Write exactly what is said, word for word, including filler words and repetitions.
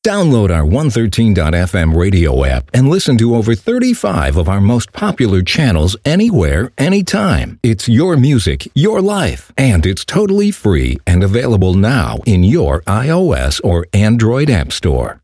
Download our one thirteen dot f m radio app and listen to over thirty-five of our most popular channels anywhere, anytime. It's your music, your life, and it's totally free and available now in your iOS or Android app store.